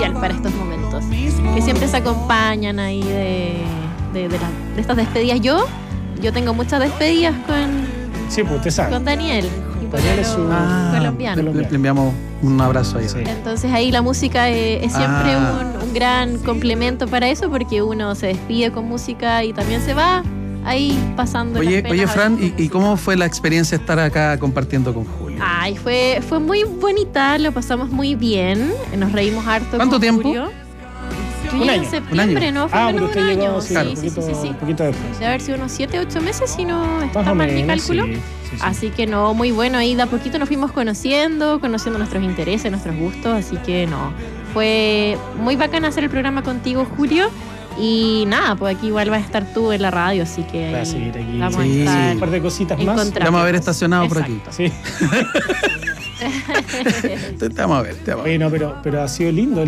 especial para estos momentos, que siempre se acompañan ahí de estas despedidas. Yo tengo muchas despedidas Sí, pues usted sabe. con Daniel. Daniel es colombiano. Le enviamos un abrazo ahí. Sí. Entonces ahí la música es siempre un gran complemento para eso, porque uno se despide con música y también se va ahí pasando. Oye, las penas Fran, con ¿y música. cómo fue la experiencia de estar acá compartiendo con Julio? Ay, fue muy bonita, lo pasamos muy bien, nos reímos harto. ¿Cuánto con tiempo? Julio. Yo Un llegué año. en septiembre, ¿no? Fue Ah, menos pero de usted un llegó año. sí, Sí. un poquito después. Debe haber sido unos 7, 8 meses, si no está Más o mal mi menos, cálculo. sí. Así que no, muy bueno, ahí de a poquito nos fuimos conociendo nuestros intereses, nuestros gustos, así que no, fue muy bacán hacer el programa contigo, Julio, y nada, pues aquí igual vas a estar tú en la radio, así que ahí Va a seguir aquí. vamos Sí. a estar Un par de cositas más. encontrando. Te vamos a ver estacionado por aquí. Exacto. Sí. Te vamos a ver. Oye, no, pero ha sido lindo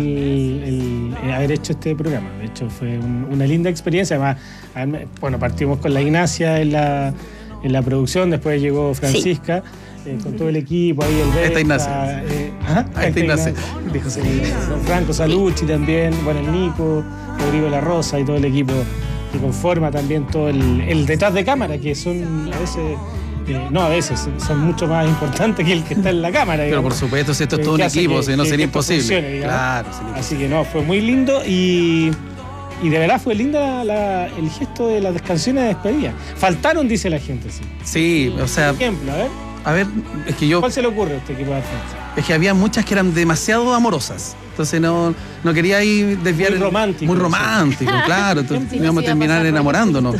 el haber hecho este programa. De hecho, fue una linda experiencia. Además, bueno, partimos con la Ignacia en la producción, después llegó Francisca con todo el equipo, ahí el Beca, Esta Ignacia. Esta Ignacia. Dijo don Franco Salucci también, bueno, el Nico, Rodrigo La Rosa y todo el equipo que conforma también todo el detrás de cámara, que son a veces... no, a veces son mucho más importantes que el que está en la cámara. Pero digamos. por supuesto, si esto es todo un Que hace equipo, si no que sería esto imposible. funcione, digamos. Claro, sería Así que no, fue muy lindo y de verdad fue linda el gesto de las canciones de despedida. Faltaron, dice la gente, sí. Sí, o sea, Por ejemplo, a ver, es que ¿cuál se le ocurre a usted que pueda hacer? Es que había muchas que eran demasiado amorosas. Entonces no quería ahí desviar. Muy romántico, Muy romántico, claro. Entonces Sí, íbamos a sí, iba a terminar pasar enamorándonos.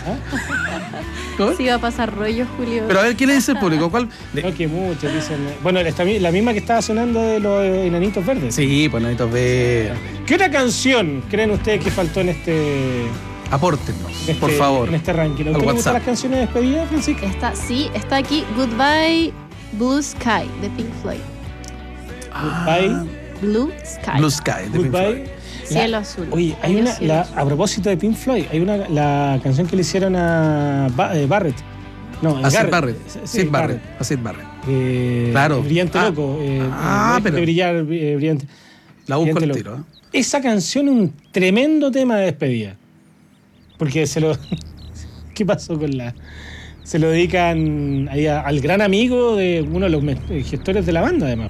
¿Cómo? Sí, va a pasar rollo, Julio. Pero a ver, ¿qué le dice el público? ¿Cuál? No, que muchos dicen. Bueno, la misma que estaba sonando de los Enanitos Verdes. Sí, pues necesito ver. ¿Qué otra canción creen ustedes que faltó en este. Apórtenos, por favor. En este ranking? ¿A Al usted le gustan WhatsApp. las canciones de despedida, Francisca? Está aquí Goodbye Blue Sky de Pink Floyd. Goodbye. Blue Sky. Blue Sky, de Pink Floyd. Goodbye. Cielo azul. Oye, hay Adiós, una, cielo azul. a propósito de Pink Floyd, hay la canción que le hicieron a Barrett. No, A Sid Garrett. Barrett. Sí, Sid Barrett. A Sid Barrett. Claro. Claro. Brillante Ah. loco. Pero- de brillar, brillante. La busco Brillante el loco. tiro. Esa canción es un tremendo tema de despedida. Porque ¿Qué pasó con la...? Se lo dedican ahí al gran amigo de uno de los gestores de la banda, además.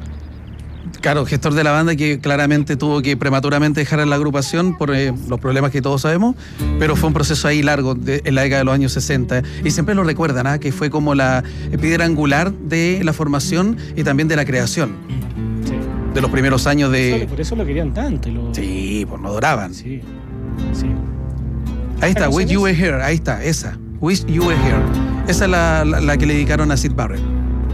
Claro, gestor de la banda que claramente tuvo que prematuramente dejar la agrupación por los problemas que todos sabemos, pero fue un proceso ahí largo en la década de los años 60. Y siempre lo recuerdan, que fue como la piedra angular de la formación y también de la creación, Sí. de los primeros años de... Por eso lo querían tanto. Sí, pues no adoraban. Sí. Sí. Ahí está, ¿Esta Wish canción You Were Here, ahí está, esa. Wish You Were Here. Esa es la que le dedicaron a Sid Barrett.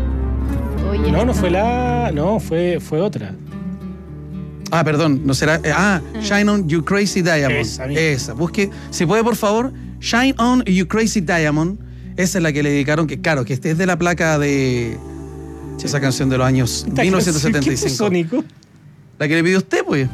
Oye, No está- fue la... No, fue otra. Ah, perdón, no será... Shine On You Crazy Diamond. Esa misma. Esa. Busque, si puede, por favor, Shine On You Crazy Diamond. Esa es la que le dedicaron, que claro, que este es de la placa de esa canción de los años ¿Qué 1975. puso, Nico? La que le pidió usted, pues.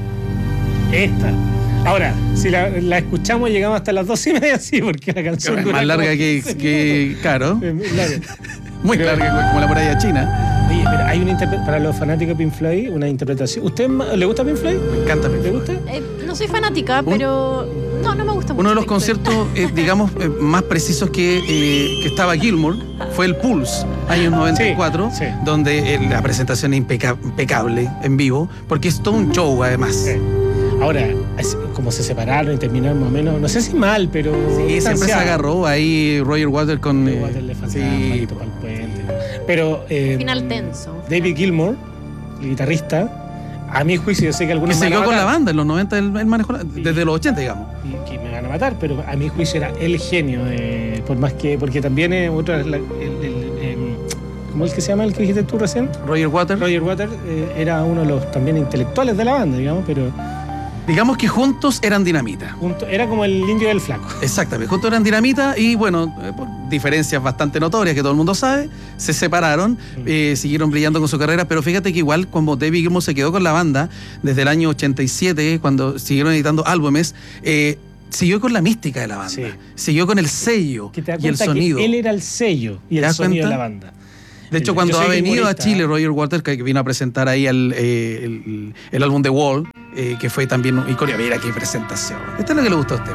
Esta. Ahora, si la escuchamos llegamos hasta las 2:30, sí, porque la canción Es dura más larga como que 15 claro. minutos. Es muy larga. Muy Pero- larga, como la muralla china. Oye, pero hay una para los fanáticos de Pink Floyd, una interpretación. ¿Usted le gusta Pink Floyd? Me encanta. ¿Le gusta? No soy fanática, pero no me gusta mucho. Uno de los Pink Floyd. conciertos, digamos, más precisos que estaba Gilmour fue el Pulse, años 94, Sí, sí. donde la presentación es impecable en vivo, porque es todo un show además. Sí. Ahora, como se separaron y terminaron más o menos, no sé si mal, pero. Sí, siempre se distanciados. agarró ahí Roger Waters con... Igual le faltaba sí, palito para el puente. Pero Final tenso. David Gilmour, el guitarrista, a mi juicio, yo sé que que algunos se me van quedó a con la matar, banda en los 90, él manejó desde los 80, digamos. y que me van a matar, pero a mi juicio era el genio, por más que, porque también es otra, ¿cómo es que se llama el que dijiste tú recién? Roger Waters. Roger Waters era uno de los también intelectuales de la banda, digamos, pero Digamos que juntos eran dinamita. era como el indio del flaco. Exactamente, juntos eran dinamita y bueno, por diferencias bastante notorias que todo el mundo sabe, se separaron, siguieron brillando con su carrera, pero fíjate que igual cuando David Gilmour se quedó con la banda desde el año 87, cuando siguieron editando álbumes, siguió con la mística de la banda, Sí. siguió con el sello Que te das y el cuenta sonido. que él era el sello y ¿Te el das sonido cuenta? de la banda. De hecho, Yo cuando soy ha venido a humorista, Chile Roger Waters, que vino a presentar ahí el álbum The Wall, que fue también icónica. Mira qué presentación. Esto es lo que le gusta a usted.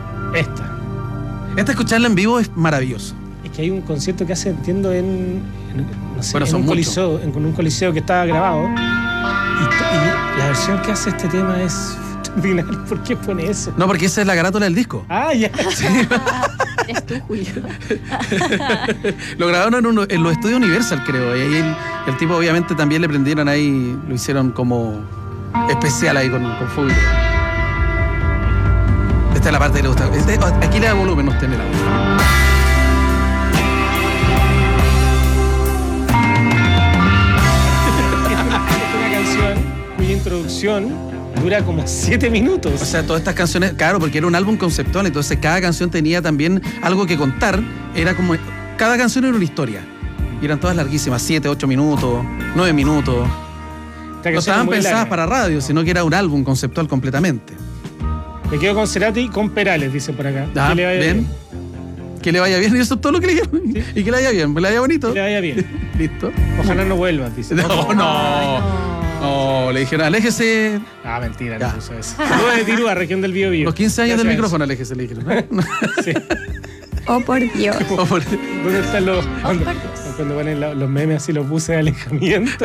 Esta escucharla en vivo es maravilloso. Es que hay un concierto que hace, entiendo, no sé, Bueno, en son un coliseo, en un coliseo que estaba grabado. Y la versión que hace este tema es extraordinaria. ¿Por qué pone eso? No, porque esa es la carátula del disco. Ah, ya. Es tú, Julio. Lo grabaron en los estudios Universal, creo. Y ahí el tipo, obviamente, también le prendieron ahí, lo hicieron como especial ahí con fuego. Esta es la parte que le gusta. Aquí le da volumen, usted, mira. Cuya introducción dura como 7 minutos. O sea, todas estas canciones, claro, porque era un álbum conceptual, entonces cada canción tenía también algo que contar. Era como, cada canción era una historia. Y eran todas larguísimas, 7, 8 minutos, 9 minutos. No estaban pensadas para radio, sino que era un álbum conceptual completamente. Me quedo con Cerati y con Perales, dice por acá. Ah, que le vaya bien. Que le vaya bien, y eso es todo lo que le dijeron. ¿Sí? Y que le vaya bien, que le vaya bonito. Que le vaya bien. Listo. Ojalá no vuelvas, dice. No, le dijeron, aléjese. Ah, mentira, no puso eso. Saludos de Tirúa, región del Bío Bío. Los 15 años del micrófono, aléjese, le dijeron. Sí. Oh, por Dios. ¿Dónde están los... Cuando ponen los memes así, los buses de alejamiento?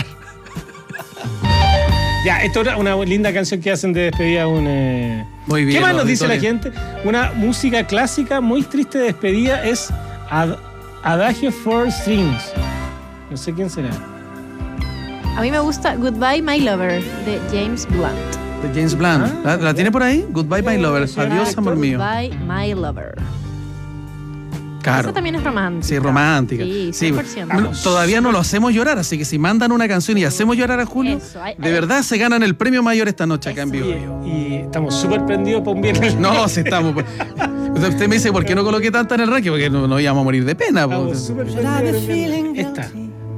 Ya, esto es una linda canción que hacen de despedida. Muy bien. ¿Qué más nos dice la gente? Una música clásica muy triste de despedida es Adagio for Strings. No sé quién será. A mí me gusta Goodbye My Lover de James Blunt. De James Blunt. ¿La tiene por ahí? Goodbye My Lover. Adiós, amor mío. Goodbye My Lover. Claro. Esa también es romántica. Sí, romántica. Sí, 100%. Todavía no lo hacemos llorar, así que si mandan una canción y hacemos llorar a Julio, de verdad se ganan el premio mayor esta noche acá en vivo. Y estamos súper prendidos para un viernes. No, si estamos. Usted me dice, ¿por qué no coloqué tanta en el ranking? Porque no íbamos a morir de pena. Estamos súper prendidos. Esta.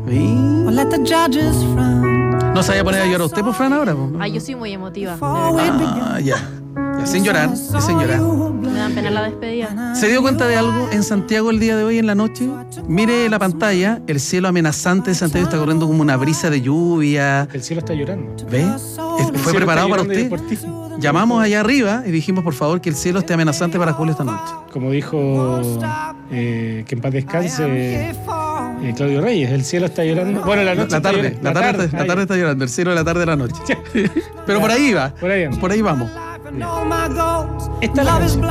¿No se vaya a poner a llorar usted, por Fran, ahora? Ay, yo soy muy emotiva. Ya, sin llorar, sin llorar. Me dan pena la despedida. ¿Se dio cuenta de algo en Santiago el día de hoy, en la noche? Mire la pantalla, el cielo amenazante de Santiago está corriendo como una brisa de lluvia. El cielo está llorando. ¿Ve? ¿Fue preparado para usted? Llamamos allá arriba y dijimos, por favor, que el cielo esté amenazante para Julio esta noche. Como dijo, que en paz descanse, Claudio Reyes, el cielo está llorando. Bueno, la noche la tarde está llorando, el cielo de la tarde de la noche. Pero por ahí va. Por ahí vamos. Esta es la canción.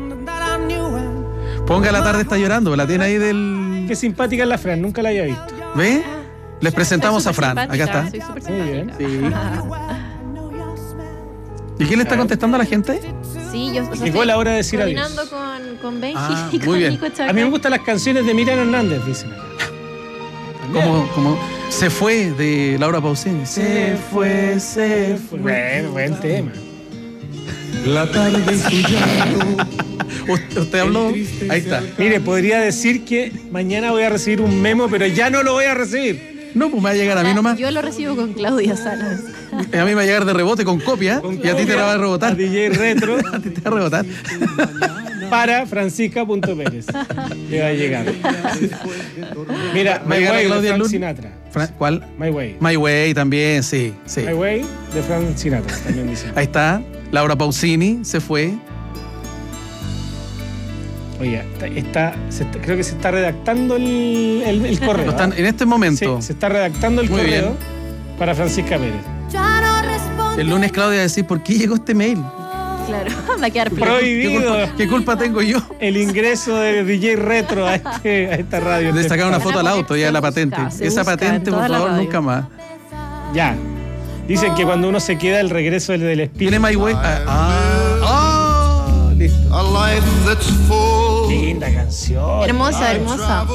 Ponga La tarde está llorando, la tiene ahí del... Qué simpática es la Fran, nunca la había visto. ¿Ve? Les presentamos a Fran, acá está. Soy súper Muy bien. simpática. ¿Y quién le está contestando a la gente? Sí, yo llegó la hora de decir adiós. Coordinando con Benji y muy con bien. Nico Chaca. A mí me gustan las canciones de Miriam Hernández, dicen acá. Como Se fue de Laura Pausini. Se fue. Buen tema. La tarde y su llanto. Usted habló. Ahí está. Mire, podría decir que mañana voy a recibir un memo, pero ya no lo voy a recibir. No, pues me va a llegar a mí nomás. Yo lo recibo con Claudia Salas. A mí me va a llegar de rebote con copia y a ti te la va a rebotar. A DJ Retro. A ti te va a rebotar. Para Francisca.Pérez. Le va a llegar. Mira, My Way de Frank Sinatra. ¿Cuál? My Way. My Way también, sí. My Way de Frank Sinatra, también dicen. Ahí está. Laura Pausini se fue. Oiga, creo que se está redactando el correo. En este momento. Sí, se está redactando el correo para Francisca Pérez. El lunes Claudia va a decir, ¿por qué llegó este mail? Claro, va a quedar prohibido. ¿Qué culpa tengo yo? El ingreso de DJ Retro a esta radio. De sacar una foto al auto, ya la patente. Esa patente, por favor, nunca más. Ya. Dicen que cuando uno se queda, el regreso del espíritu. Tiene My Way. Listo. Linda canción. Hermosa, hermosa.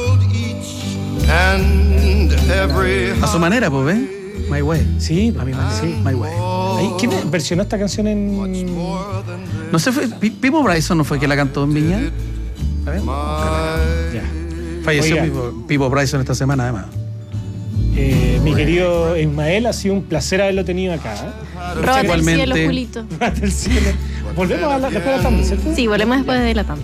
A su manera, pues, ¿ves? My Way. Sí, a mi manera. Sí. My Way. ¿Quién versionó esta canción en...? No sé, Pipo Bryson no fue que la cantó en Viña. A ver. Ya. Falleció Pipo Bryson esta semana, además. Mi querido Ismael, ha sido un placer haberlo tenido acá. Róbate el cielo, Julito. Róbate el cielo. Volvemos después de la tanda, ¿cierto? Sí, volvemos después de la tanda.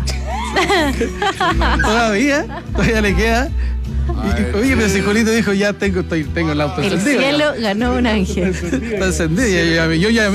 Todavía le queda. Oye, pero si Julito dijo, ya tengo el auto encendido. El cielo ganó un ángel. Está encendido. Yo ya